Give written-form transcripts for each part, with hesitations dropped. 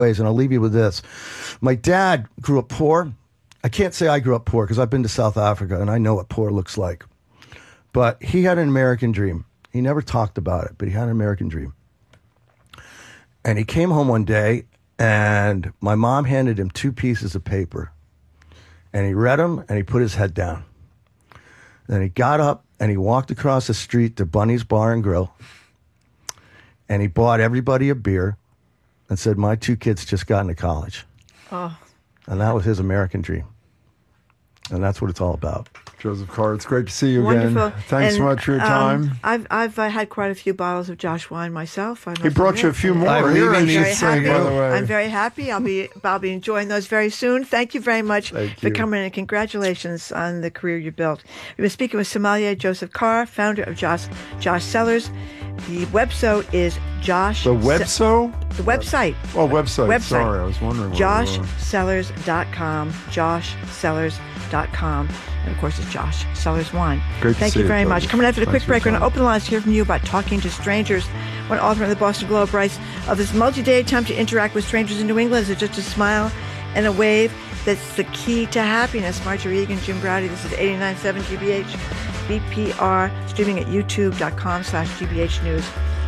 ways, and I'll leave you with this. My dad grew up poor. I can't say I grew up poor because I've been to South Africa and I know what poor looks like. But he had an American dream. He never talked about it, but he had an American dream. And he came home one day and my mom handed him 2 pieces of paper. And he read them and he put his head down. Then he got up and he walked across the street to Bunny's Bar and Grill. And he bought everybody a beer and said, my 2 kids just got into college. Oh. And that was his American dream. And that's what it's all about. Joseph Carr, it's great to see you Wonderful. again. Thanks so much for your time. I've had quite a few bottles of Josh wine myself. He brought you a few more. I'm Here, very by the way. I'm very happy. I'll be enjoying those very soon. Thank you very much for coming in, and congratulations on the career you built. We've been speaking with sommelier Joseph Carr, founder of Josh Cellars. The website is Josh. The website? The website. Oh, website. Sorry, I was wondering. JoshCellars.com. JoshCellars.com. And of course, it's Josh Cellars Wine. Great to Thank see you very much. Coming after the quick break, we're going to open the lines to hear from you about talking to strangers. One author of the Boston Globe writes of this multi-day attempt to interact with strangers in New England. Is it just a smile and a wave that's the key to happiness? Marjorie Egan, Jim Braude. This is 89.7 GBH, BPR, streaming at youtube.com/GBH News.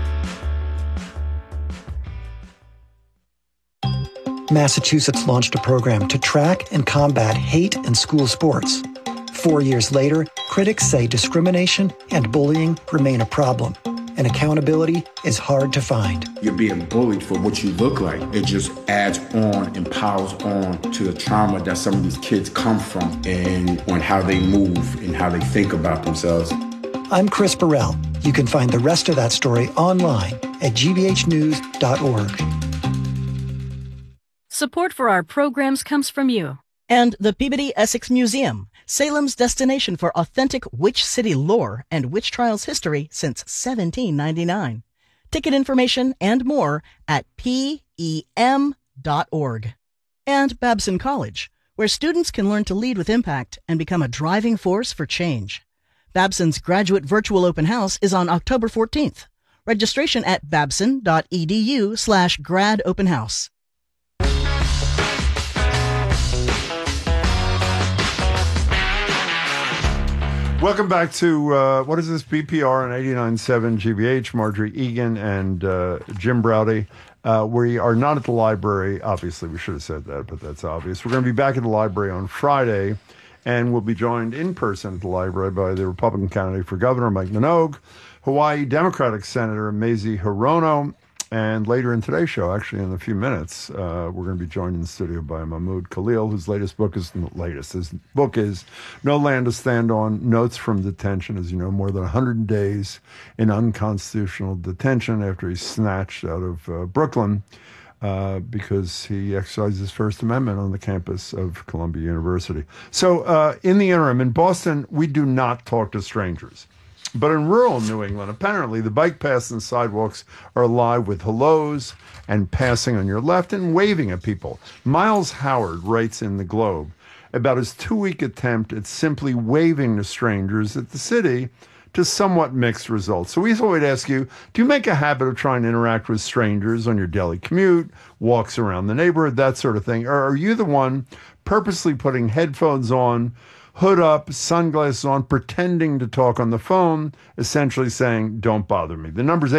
Massachusetts launched a program to track and combat hate in school sports. 4 years later, critics say discrimination and bullying remain a problem, and accountability is hard to find. You're being bullied for what you look like. It just adds on and piles on to the trauma that some of these kids come from and on how they move and how they think about themselves. I'm Chris Burrell. You can find the rest of that story online at gbhnews.org. Support for our programs comes from you. And the Peabody Essex Museum, Salem's destination for authentic witch city lore and witch trials history since 1799. Ticket information and more at PEM.org. And Babson College, where students can learn to lead with impact and become a driving force for change. Babson's graduate virtual open house is on October 14th. Registration at babson.edu/gradopenhouse. Welcome back to, what is this, BPR and 89.7 GBH, Marjorie Egan and Jim Braude. We are not at the library. Obviously, we should have said that, but that's obvious. We're going to be back at the library on Friday, and we'll be joined in person at the library by the Republican candidate for governor, Mike Minogue, Hawaii Democratic Senator Mazie Hirono, and later in today's show, actually in a few minutes, we're going to be joined in the studio by Mahmoud Khalil, whose his book is No Land to Stand On, Notes from Detention. As you know, more than 100 days in unconstitutional detention after he's snatched out of Brooklyn because he exercised his First Amendment on the campus of Columbia University. So in the interim, in Boston, we do not talk to strangers. But in rural New England, apparently, the bike paths and sidewalks are alive with hellos and passing on your left and waving at people. Miles Howard writes in the Globe about his 2-week attempt at simply waving to strangers at the city to somewhat mixed results. So we thought we'd ask you, do you make a habit of trying to interact with strangers on your daily commute, walks around the neighborhood, that sort of thing? Or are you the one purposely putting headphones on, hood up, sunglasses on, pretending to talk on the phone, essentially saying, don't bother me? The number's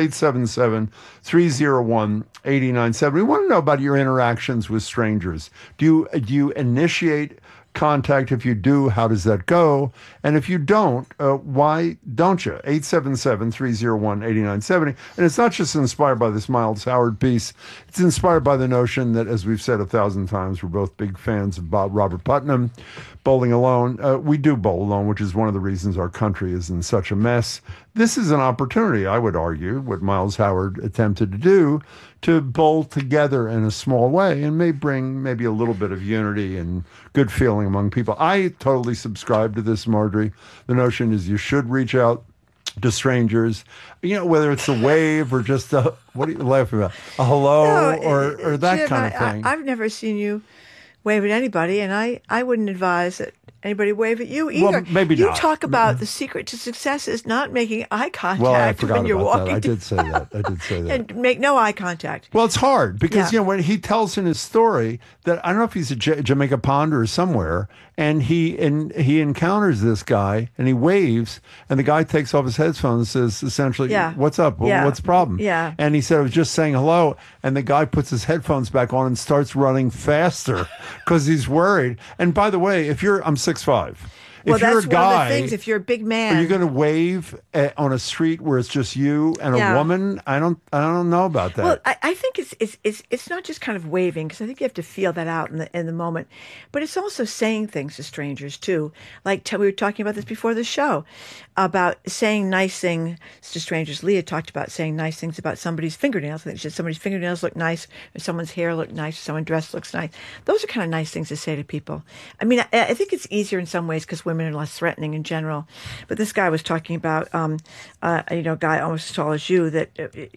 877-301-8970. We want to know about your interactions with strangers. Do you initiate contact? If you do, how does that go? And if you don't, why don't you? 877-301-8970. And it's not just inspired by this Miles Howard piece. It's inspired by the notion that, as we've said 1,000 times, we're both big fans of Robert Putnam. Bowling alone. We do bowl alone, which is one of the reasons our country is in such a mess. This is an opportunity, I would argue, what Miles Howard attempted to do, to bowl together in a small way and may bring maybe a little bit of unity and good feeling among people. I totally subscribe to this, Marjorie. The notion is you should reach out to strangers, you know, whether it's a wave or just a, what are you laughing about? A hello or that Jim, kind of thing. I've never seen you wave at anybody, and I wouldn't advise that anybody wave at you either. Well, maybe you not. talk about the secret to success is not making eye contact Well, I forgot when you're about walking. that. I did say that. I did say that. And make no eye contact. Well, it's hard because, Yeah. when he tells in his story that I don't know if he's at Jamaica Pond or somewhere, and he encounters this guy and he waves, and the guy takes off his headphones and says essentially, Yeah. "What's up? Yeah. What's the problem?" Yeah. And he said, "I was just saying hello," and the guy puts his headphones back on and starts running faster because he's worried. And by the way, I'm 6'5". Well, If you're that's a guy, one of the things. If you're a big man, are you going to wave on a street where it's just you and a Yeah. woman? I don't know about that. Well, I think it's not just kind of waving, because I think you have to feel that out in the moment, but it's also saying things to strangers too. Like we were talking about this before the show about saying nice things to strangers. Leah talked about saying nice things about somebody's fingernails. I think she said somebody's fingernails look nice, or someone's hair look nice, or someone's dress looks nice. Those are kind of nice things to say to people. I mean, I think it's easier in some ways because women are less threatening in general. But this guy was talking about, a guy almost as tall as you, that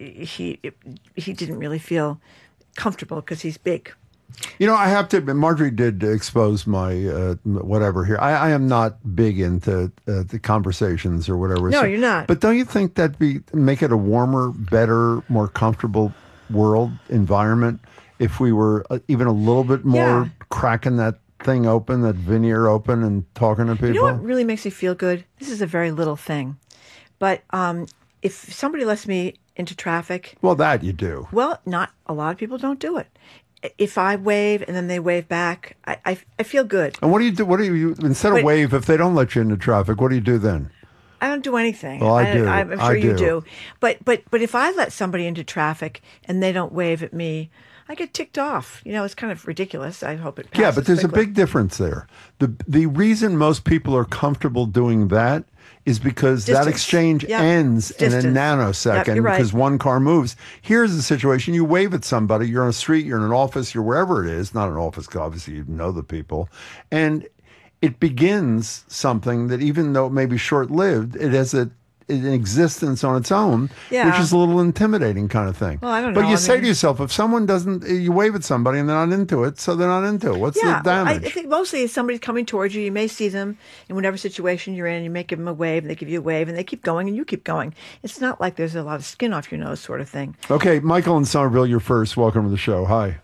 he didn't really feel comfortable because he's big. I have to admit, Marjorie did expose my whatever here. I am not big into the conversations or whatever. No, you're not. But don't you think that'd make it a warmer, better, more comfortable world environment if we were even a little bit more cracking that thing open, that veneer open, and talking to people? You know what really makes me feel good? This is a very little thing. But if somebody lets me into traffic... Well, that you do. Well, not a lot of people don't do it. If I wave and then they wave back, I feel good. And what do you do? Instead of wave, if they don't let you into traffic, what do you do then? I don't do anything. Well, I do. I'm sure you do. But if I let somebody into traffic and they don't wave at me, I get ticked off. It's kind of ridiculous. I hope it passes. Yeah, but there's quickly. a big difference there. The reason most people are comfortable doing that is because that exchange ends in a nanosecond because one car moves. Here's the situation. You wave at somebody. You're on a street. You're in an office. You're wherever it is. Not an office, because obviously you know the people. And it begins something that, even though it may be short-lived, it has an existence on its own, which is a little intimidating kind of thing. Well, I don't know. But you say to yourself, if someone doesn't, you wave at somebody and they're not into it, so they're not into it. What's the damage? I think mostly if somebody's coming towards you, you may see them in whatever situation you're in, you may give them a wave, and they give you a wave, and they keep going, and you keep going. It's not like there's a lot of skin off your nose sort of thing. Okay, Michael in Somerville, you're first. Welcome to the show. Hi.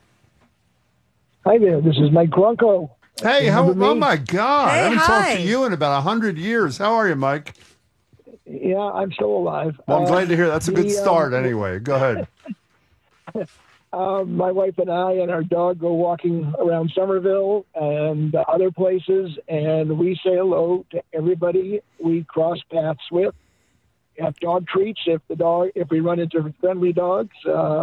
Hi there. This is Mike Bronco. Hey, oh my God. Hey, I haven't talked hi. to you in about 100 years. How are you, Mike? Yeah, I'm still alive. Well, I'm glad to hear. That's a good start anyway. Go ahead. My wife and I and our dog go walking around Somerville and other places, and we say hello to everybody we cross paths with. Have dog treats if we run into friendly dogs.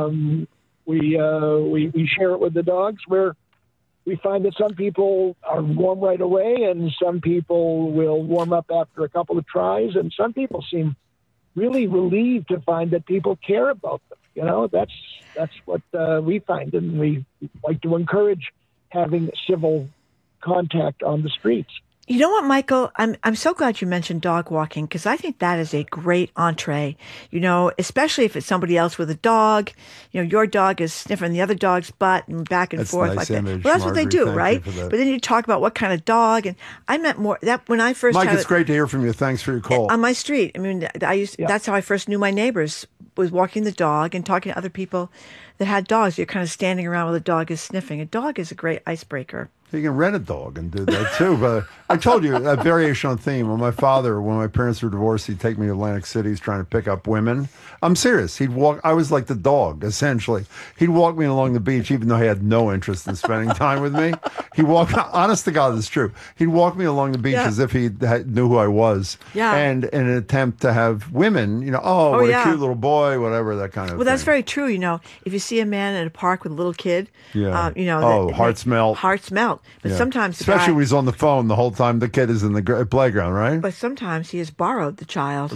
We share it with the dogs. We find that some people are warm right away, and some people will warm up after a couple of tries, and some people seem really relieved to find that people care about them. That's what we find, and we like to encourage having civil contact on the streets. You know what, Michael? I'm so glad you mentioned dog walking, because I think that is a great entree, especially if it's somebody else with a dog. Your dog is sniffing the other dog's butt and back and forth like that. Well, that's what they do, right? But then you talk about what kind of dog. And I meant more that when I first Mike, it's great to hear from you. Thanks for your call. On my street. I mean, that's how I first knew my neighbors, was walking the dog and talking to other people that had dogs. You're kind of standing around while the dog is sniffing. A dog is a great icebreaker. You can rent a dog and do that too. But I told you, a variation on theme. When my parents were divorced, he'd take me to Atlantic City. He's trying to pick up women. I'm serious. He'd walk. I was like the dog, essentially. He'd walk me along the beach, even though he had no interest in spending time with me. He walked, honest to God, it's true. He'd walk me along the beach as if he knew who I was. Yeah. And in an attempt to have women, what a cute little boy, whatever, that kind of thing. Well, that's very true. If you see a man at a park with a little kid, hearts melt. Hearts melt. But sometimes, especially when he's on the phone the whole time the kid is in the playground, right? But sometimes he has borrowed the child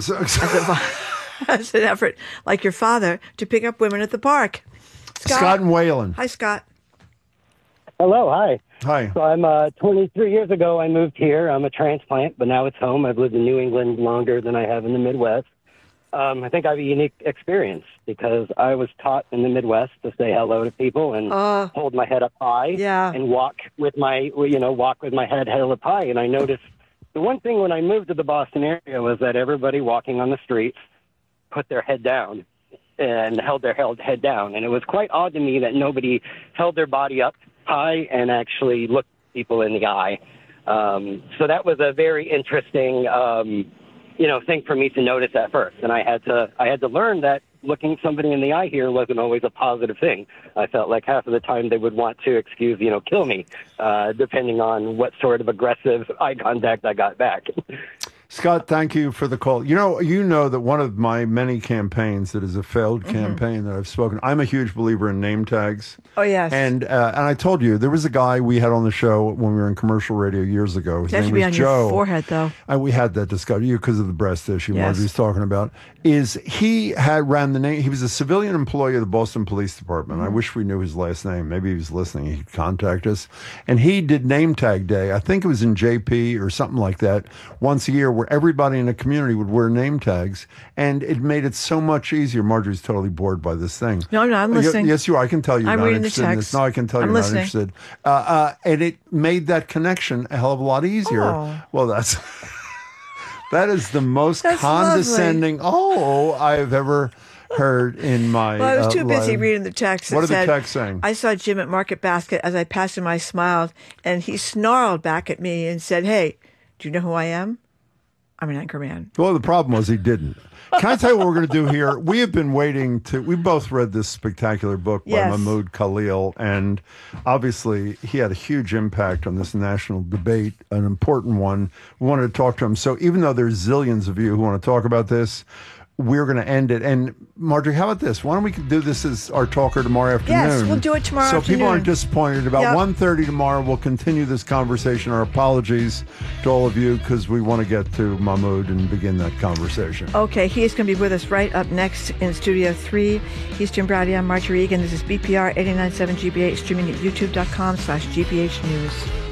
as an effort, like your father, to pick up women at the park. Scott and Wayland. Hi, Scott. Hello, hi. Hi. So I'm 23 years ago, I moved here. I'm a transplant, but now it's home. I've lived in New England longer than I have in the Midwest. I think I have a unique experience because I was taught in the Midwest to say hello to people and hold my head up high and walk with my walk with my head held up high. And I noticed the one thing when I moved to the Boston area was that everybody walking on the streets put their head down and held their head down. And it was quite odd to me that nobody held their body up high and actually looked people in the eye. So that was a very interesting, thing for me to notice at first. And I had to learn that looking somebody in the eye here wasn't always a positive thing. I felt like half of the time they would want to kill me, depending on what sort of aggressive eye contact I got back. Scott, thank you for the call. You know that one of my many campaigns that is a failed campaign that I've spoken, I'm a huge believer in name tags. Oh, yes. And I told you, there was a guy we had on the show when we were in commercial radio years ago. His that name should be was on Joe. Your forehead, though. We had that discussion, because of the breast issue Yes. Marjorie's talking about. He was a civilian employee of the Boston Police Department. I wish we knew his last name. Maybe he was listening. He could contact us. And he did name tag day. I think it was in JP or something like that, once a year, where everybody in the community would wear name tags. And it made it so much easier. Marjorie's totally bored by this thing. No, I'm listening. Yes, you are. I can tell you're I'm not reading the interested in text. this. No, I can tell I'm you're listening. not interested. And it made that connection a hell of a lot easier. Oh. Well, that is the most That's condescending I've ever heard in my Well, I was too busy life. reading the text. What that are the said, texts saying? I saw Jim at Market Basket. As I passed him, I smiled, and he snarled back at me and said, "Hey, do you know who I am? I'm an anchor man." Well, the problem was he didn't. Can I tell you what we're going to do here? We have been waiting we both read this spectacular book by Yes. Mahmoud Khalil, and obviously he had a huge impact on this national debate, an important one. We wanted to talk to him. So even though there's zillions of you who want to talk about this, we're going to end it. And Marjorie, how about this? Why don't we do this as our talker tomorrow afternoon? Yes, we'll do it tomorrow so afternoon. people aren't disappointed. About Yep. 1:30 tomorrow, we'll continue this conversation. Our apologies to all of you, because we want to get to Mahmoud and begin that conversation. Okay, he is going to be with us right up next in Studio 3. He's Jim Browdy. I'm Marjorie Egan. This is BPR 89.7 GBH, streaming at youtube.com/GBH News.